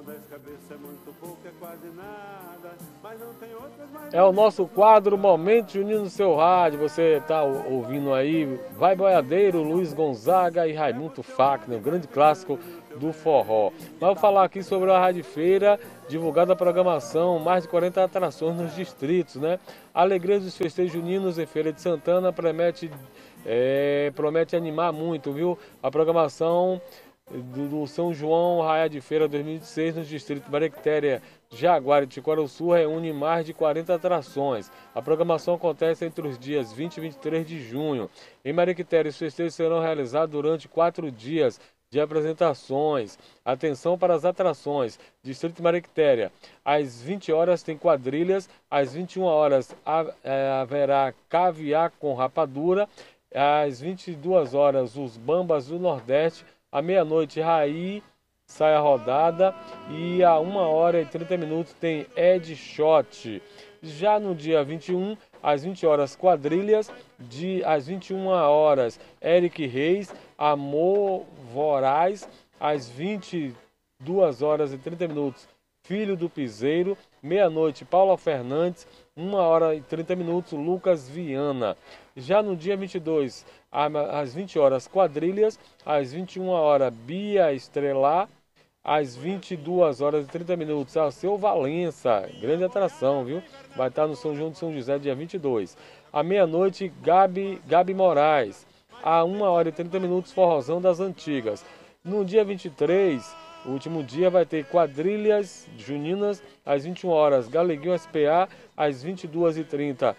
É o nosso quadro Momento Junino no seu rádio. Você está ouvindo aí Vai Boiadeiro, Luiz Gonzaga e Raimundo Fagner, o grande clássico do forró. Mas vou falar aqui sobre a Rádio Feira, divulgada a programação, mais de 40 atrações nos distritos, né? A alegria dos festejos juninos em Feira de Santana promete animar muito, viu? A programação do São João Raia de Feira 2016 no distrito Mariquitéria, Jaguara e Tiquaraçu reúne mais de 40 atrações. A programação acontece entre os dias 20 e 23 de junho. Em Mariquitéria, os festejos serão realizados durante 4 dias de apresentações. Atenção para as atrações. Distrito Mariquitéria, às 20 horas tem quadrilhas, às 21 horas haverá caviar com rapadura, às 22 horas os bambas do Nordeste, à meia-noite Raí sai a rodada e a 1h30 tem Ed Shot. Já no dia 21, às 20 horas quadrilhas, às 21 horas Eric Reis, Amor Voraz, às 22h30 Filho do Piseiro, meia-noite Paula Fernandes, 1h30 Lucas Viana. Já no dia 22, às 20 horas quadrilhas, às 21 horas Bia Estrelar, às 22h30 Alceu Valença, grande atração, viu? Vai estar no São João de São José, dia 22. À meia-noite Gabi Moraes, à 1h30 Forrozão das Antigas. No dia 23, o último dia, vai ter quadrilhas juninas às 21 horas, Galeguinho SPA às 22h30,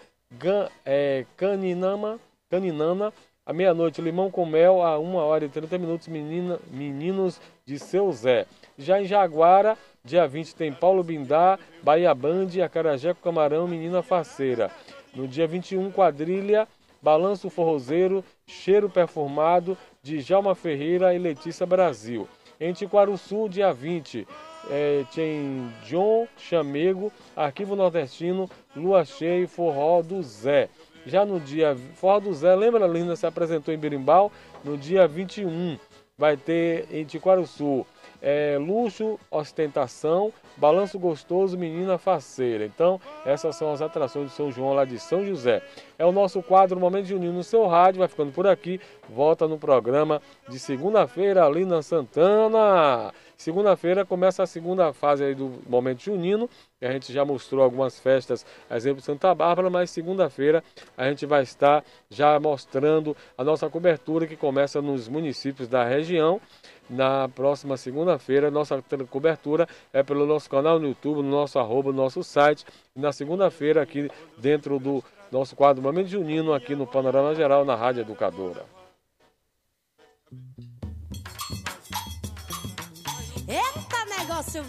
Caninana, à meia-noite, Limão com Mel, a 1h30, Meninos de Seu Zé. Já em Jaguara, dia 20, tem Paulo Bindá, Bahia Band, Acarajé com Camarão, Menina Faceira. No dia 21, quadrilha, Balanço Forrozeiro, Cheiro Perfumado, Djalma Ferreira e Letícia Brasil. Em Tiquaraçu, dia 20, tem John Chamego, Arquivo Nordestino, Lua Cheia e Forró do Zé. Já no dia Forró do Zé, lembra, Linda, se apresentou em Berimbau? No dia 21, vai ter em Tiquaraçu Luxo, Ostentação, Balanço Gostoso, Menina Faceira. Então, essas são as atrações do São João lá de São José. É o nosso quadro Momento Junino no seu rádio, vai ficando por aqui. Volta no programa de segunda-feira, Lina Santana. Segunda-feira começa a segunda fase aí do Momento Junino. A gente já mostrou algumas festas, exemplo Santa Bárbara, mas segunda-feira a gente vai estar já mostrando a nossa cobertura que começa nos municípios da região. Na próxima segunda-feira, nossa cobertura é pelo nosso canal no YouTube, no nosso @, no nosso site. E na segunda-feira, aqui dentro do nosso quadro Momento Junino, aqui no Panorama Geral, na Rádio Educadora. Eita, negócio